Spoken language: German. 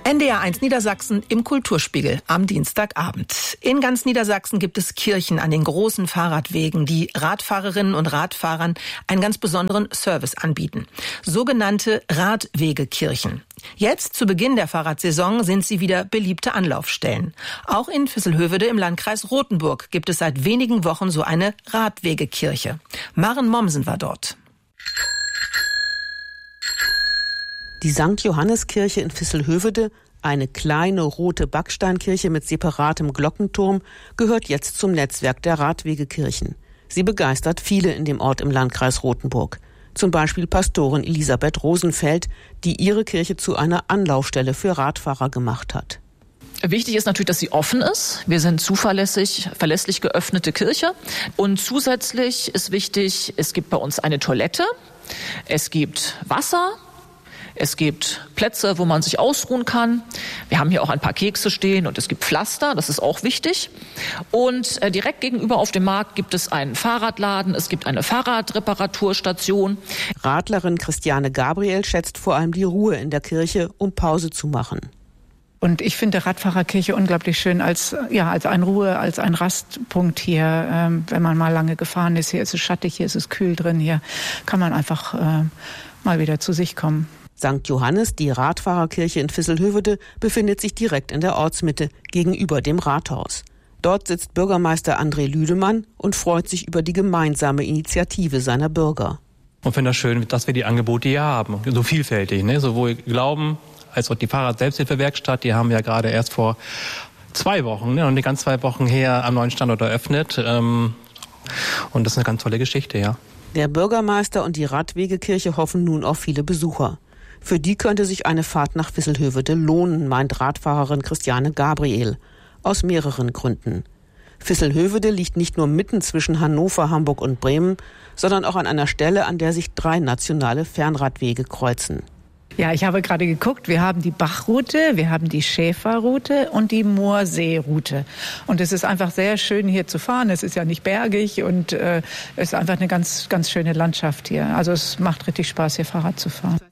NDR1 Niedersachsen im Kulturspiegel am Dienstagabend. In ganz Niedersachsen gibt es Kirchen an den großen Fahrradwegen, die Radfahrerinnen und Radfahrern einen ganz besonderen Service anbieten. Sogenannte Radwegekirchen. Jetzt, zu Beginn der Fahrradsaison, sind sie wieder beliebte Anlaufstellen. Auch in Visselhövede im Landkreis Rothenburg gibt es seit wenigen Wochen so eine Radwegekirche. Maren Mommsen war dort. Die St. Johannes-Kirche in Visselhövede, eine kleine rote Backsteinkirche mit separatem Glockenturm, gehört jetzt zum Netzwerk der Radwegekirchen. Sie begeistert viele in dem Ort im Landkreis Rothenburg. Zum Beispiel Pastorin Elisabeth Rosenfeld, die ihre Kirche zu einer Anlaufstelle für Radfahrer gemacht hat. Wichtig ist natürlich, dass sie offen ist. Wir sind verlässlich geöffnete Kirche. Und zusätzlich ist wichtig, es gibt bei uns eine Toilette, es gibt Wasser, es gibt Plätze, wo man sich ausruhen kann. Wir haben hier auch ein paar Kekse stehen und es gibt Pflaster, das ist auch wichtig. Und direkt gegenüber auf dem Markt gibt es einen Fahrradladen, es gibt eine Fahrradreparaturstation. Radlerin Christiane Gabriel schätzt vor allem die Ruhe in der Kirche, um Pause zu machen. Und ich finde Radfahrerkirche unglaublich schön als ein Ruhe, als ein Rastpunkt hier. Wenn man mal lange gefahren ist, hier ist es schattig, hier ist es kühl drin, hier kann man einfach mal wieder zu sich kommen. St. Johannes, die Radfahrerkirche in Visselhövede, befindet sich direkt in der Ortsmitte gegenüber dem Rathaus. Dort sitzt Bürgermeister André Lüdemann und freut sich über die gemeinsame Initiative seiner Bürger. Und finde das schön, dass wir die Angebote hier haben, so vielfältig, sowohl Glauben als auch die Fahrrad-Selbsthilfe-Werkstatt. Die haben wir ja gerade erst vor 2 Wochen, noch nicht ganz 2 Wochen her, am neuen Standort eröffnet. Und das ist eine ganz tolle Geschichte, ja. Der Bürgermeister und die Radwegekirche hoffen nun auf viele Besucher. Für die könnte sich eine Fahrt nach Visselhövede lohnen, meint Radfahrerin Christiane Gabriel. Aus mehreren Gründen. Visselhövede liegt nicht nur mitten zwischen Hannover, Hamburg und Bremen, sondern auch an einer Stelle, an der sich 3 nationale Fernradwege kreuzen. Ja, ich habe gerade geguckt, wir haben die Bachroute, wir haben die Schäferroute und die Moorseeroute. Und es ist einfach sehr schön hier zu fahren. Es ist ja nicht bergig und es ist einfach eine ganz, ganz schöne Landschaft hier. Also es macht richtig Spaß, hier Fahrrad zu fahren.